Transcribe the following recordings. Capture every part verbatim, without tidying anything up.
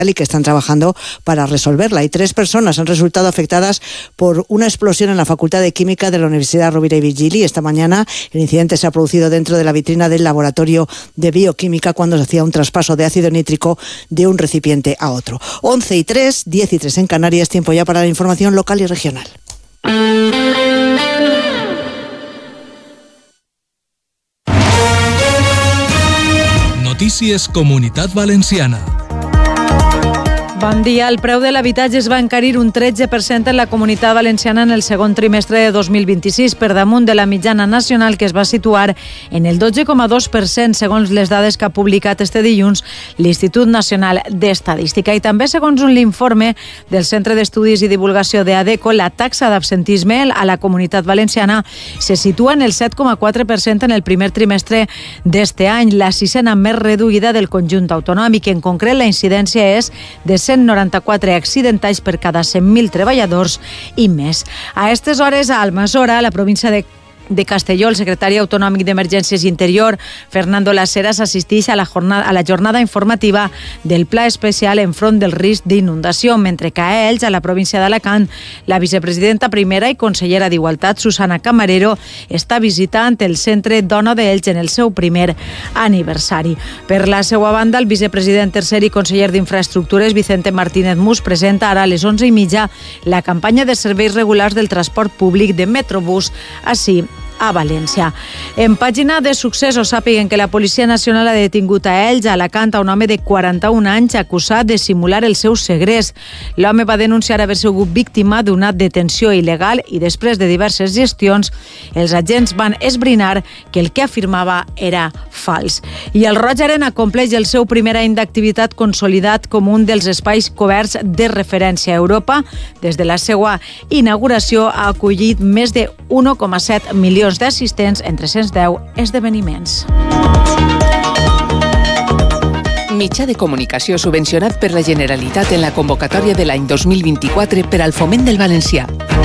y que están trabajando para resolverla. Y tres personas han resultado afectadas por una explosión en la Facultad de Química de la Universidad Rovira i Virgili. Esta mañana el incidente se ha producido dentro de la vitrina del laboratorio de bioquímica cuando se hacía un traspaso de ácido nítrico de un recipiente a otro. once y tres, diez y tres en Canarias, tiempo ya para la información local y regional. Notícies Comunitat Valenciana. Bon dia. El preu de l'habitatge es va encarir un tretze per cent en la Comunitat Valenciana en el segon trimestre de dos mil vint-i-sis, per damunt de la mitjana nacional, que es va situar en el dotze coma dos per cent, segons les dades que ha publicat este dilluns l'Institut Nacional d'Estadística. I també, segons l'informe del Centre d'Estudis i Divulgació d'ADECO, la taxa d'absentisme a la Comunitat Valenciana se situa en el set coma quatre per cent en el primer trimestre d'este any, la sisena més reduïda del conjunt autonòmic. En concret, la incidència és de cent noranta-quatre accidentats per cada cent mil treballadors i més. A aquestes hores, a Almassora, a la província de de Castelló, el secretari autonòmic d'Emergències i Interior, Fernando Laseras, assisteix a la, jornada, a la jornada informativa del Pla Especial enfront del risc d'inundació, mentre que a ells, a la província d'Alacant, la vicepresidenta primera i consellera d'Igualtat, Susana Camarero, està visitant el Centre Dona d'Elx en el seu primer aniversari. Per la seva banda, el vicepresident tercer i conseller d'Infraestructures, Vicente Martínez Mus, presenta ara a les onze i mitja la campanya de serveis regulars del transport públic de Metrobús, així a València. En pàgina de successos, sàpiguen que la Policia Nacional ha detingut a Elx, a Alacant, a un home de quaranta-un anys acusat de simular el seu segrest. L'home va denunciar haver sigut víctima d'una detenció il·legal i després de diverses gestions, els agents van esbrinar que el que afirmava era fals. I el Roig Arena compleix el seu primer any d'activitat consolidat com un dels espais coberts de referència a Europa. Des de la seva inauguració ha acollit més de un coma set milions d'assistents en tres-cents deu esdeveniments. Mitjà de comunicació subvencionat per la Generalitat en la convocatòria de l'any dos mil vint-i-quatre per al foment del valencià.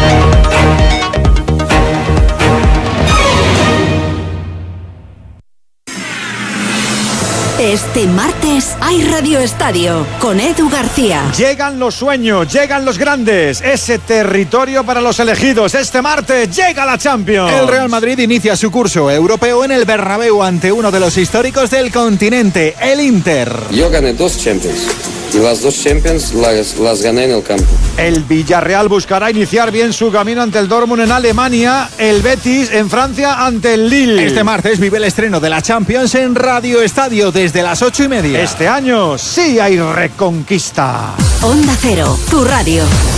Este martes hay Radio Estadio con Edu García. Llegan los sueños, llegan los grandes, ese territorio para los elegidos. Este martes llega la Champions. El Real Madrid inicia su curso europeo en el Bernabéu ante uno de los históricos del continente, el Inter. Yo gané dos Champions y las dos Champions las, las gané en el campo. El Villarreal buscará iniciar bien su camino ante el Dortmund en Alemania, el Betis en Francia ante el Lille. Este martes vive el estreno de la Champions en Radio Estadio desde las ocho y media. Este año sí hay reconquista. Onda Cero, tu radio.